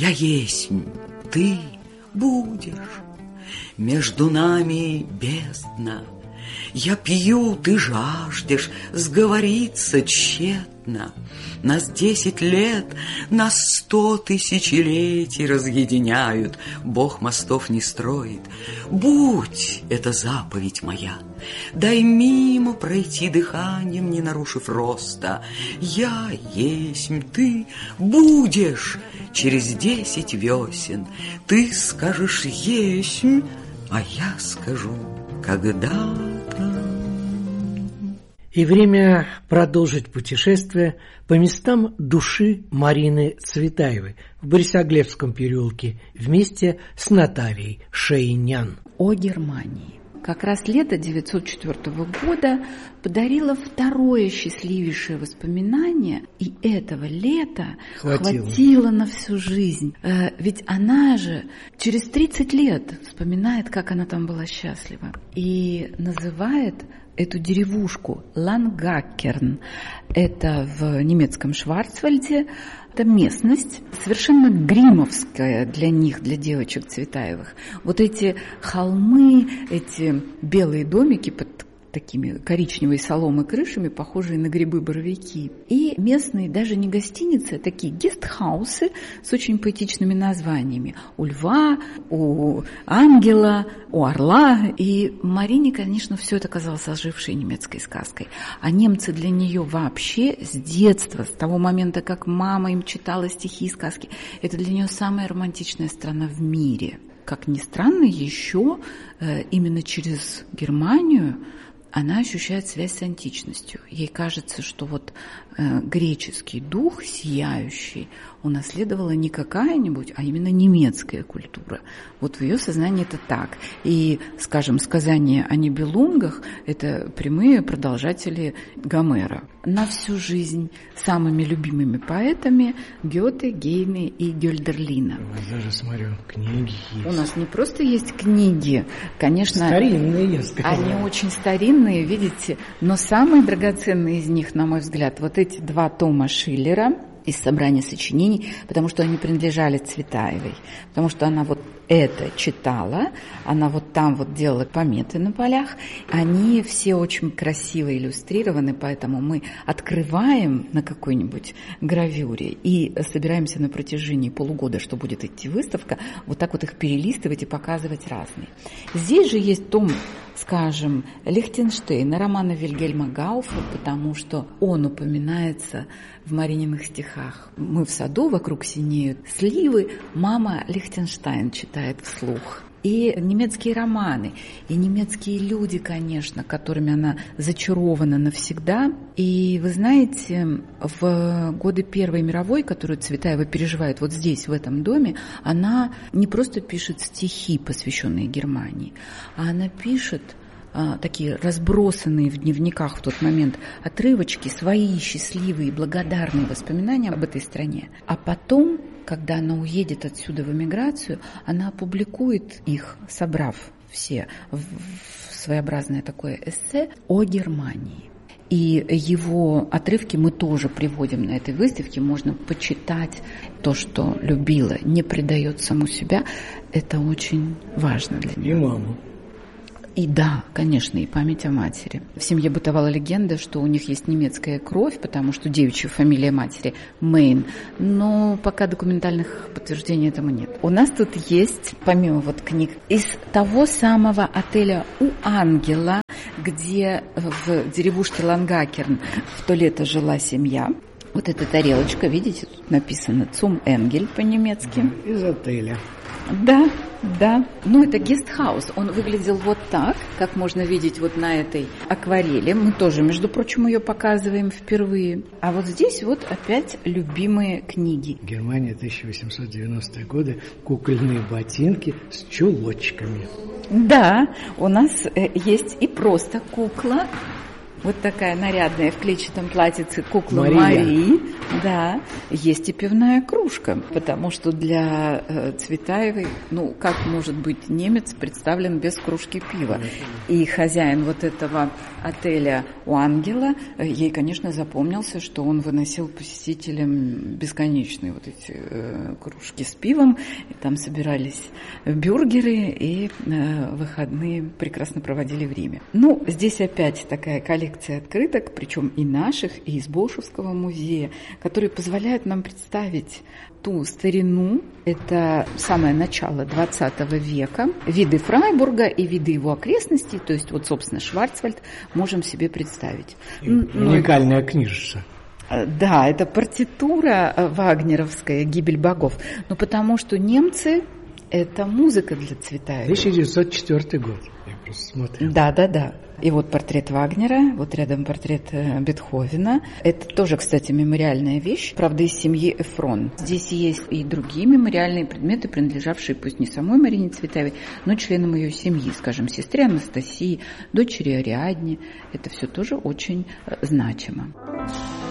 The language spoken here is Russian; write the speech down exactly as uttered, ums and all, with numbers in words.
Я есмь, ты будешь, между нами бездна. Я пью, ты жаждешь, сговориться тщетно. Нас десять лет, нас сто тысячелетий разъединяют, Бог мостов не строит. Будь, это заповедь моя, дай мимо пройти дыханием, не нарушив роста. Я есмь, ты будешь через десять весен. Ты скажешь есмь, а я скажу когда-то. И время продолжить путешествие по местам души Марины Цветаевой в Борисоглебском переулке вместе с Натальей Шейнян. О Германии. Как раз лето девятьсот четвёртого года подарило второе счастливейшее воспоминание, и этого лета хватило, хватило на всю жизнь. Э, ведь она же через тридцать лет вспоминает, как она там была счастлива, и называет эту деревушку Лангакерн. Это в немецком Шварцвальде. Это местность совершенно гримовская для них, для девочек Цветаевых. Вот эти холмы, эти белые домики под такими коричневой соломой крышами, похожие на грибы-боровики. И местные, даже не гостиницы, а такие гестхаусы с очень поэтичными названиями. У льва, у ангела, у орла. И Марине, конечно, все это казалось ожившей немецкой сказкой. А немцы для нее вообще с детства, с того момента, как мама им читала стихи и сказки, это для нее самая романтичная страна в мире. Как ни странно, еще э, именно через Германию она ощущает связь с античностью. Ей кажется, что вот э, греческий дух, сияющий, унаследовала не какая-нибудь, а именно немецкая культура. Вот в ее сознании это так. И, скажем, сказания о Нибелунгах – это прямые продолжатели Гомера. На всю жизнь самыми любимыми поэтами Гёте, Гейне и Гёльдерлина. Я даже смотрю, книги есть. У нас не просто есть книги, конечно, старинные, я сказала. Они очень старинные, видите, но самые драгоценные из них, на мой взгляд, вот эти два тома Шиллера из собрания сочинений, потому что они принадлежали Цветаевой, потому что она вот это читала, она вот там вот делала пометы на полях, они все очень красиво иллюстрированы, поэтому мы открываем на какой-нибудь гравюре и собираемся на протяжении полугода, что будет идти выставка, вот так вот их перелистывать и показывать разные. Здесь же есть том, скажем, Лихтенштейна, романа Вильгельма Гауфа, потому что он упоминается в Марининых стихах. Мы в саду, вокруг синеют сливы, мама Лихтенштейн читает вслух. И немецкие романы, и немецкие люди, конечно, которыми она зачарована навсегда. И вы знаете, в годы Первой мировой, которую Цветаева переживает вот здесь, в этом доме, она не просто пишет стихи, посвященные Германии, а она пишет а, такие разбросанные в дневниках в тот момент отрывочки, свои счастливые, благодарные воспоминания об этой стране. А потом, когда она уедет отсюда в эмиграцию, она опубликует их, собрав все в своеобразное такое эссе о Германии. И его отрывки мы тоже приводим на этой выставке. Можно почитать то, что любила, не предает саму себя. Это очень важно для нее. И маму. И да, конечно, и память о матери. В семье бытовала легенда, что у них есть немецкая кровь, потому что девичья фамилия матери Мейн, но пока документальных подтверждений этому нет. У нас тут есть, помимо вот книг, из того самого отеля «У ангела», где в деревушке Лангакерн в то лето жила семья. Вот эта тарелочка, видите, тут написано «Zum Engel» по-немецки. Из отеля. Да, да. Ну, это гестхаус. Он выглядел вот так, как можно видеть вот на этой акварели. Мы тоже, между прочим, ее показываем впервые. А вот здесь вот опять любимые книги. Германия, тысяча восемьсот девяностые годы. Кукольные ботинки с чулочками. Да, у нас есть и просто кукла, Вот такая нарядная в клетчатом платьице кукла Мария. Марии. Да, есть и пивная кружка, потому что для э, Цветаевой, ну, как может быть немец представлен без кружки пива? И хозяин вот этого отеля у Ангела, э, ей, конечно, запомнился, что он выносил посетителям бесконечные вот эти э, кружки с пивом, и там собирались бюргеры, и э, выходные прекрасно проводили время. Ну, здесь опять такая коллекция открыток, причем и наших, и из Болшевского музея, которые позволяют нам представить ту старину, это самое начало двадцатого века, виды Фрайбурга и виды его окрестностей, то есть вот, собственно, Шварцвальд, можем себе представить. Уникальная книжица. Да, это партитура вагнеровская «Гибель богов», но потому что немцы – это музыка для Цветаевой. тысяча девятьсот четвёртый год, я просто смотрел. Да, да, да. И вот портрет Вагнера, вот рядом портрет Бетховена. Это тоже, кстати, мемориальная вещь, правда, из семьи Эфрон. Здесь есть и другие мемориальные предметы, принадлежавшие пусть не самой Марине Цветаевой, но членам ее семьи, скажем, сестре Анастасии, дочери Ариадне. Это все тоже очень значимо.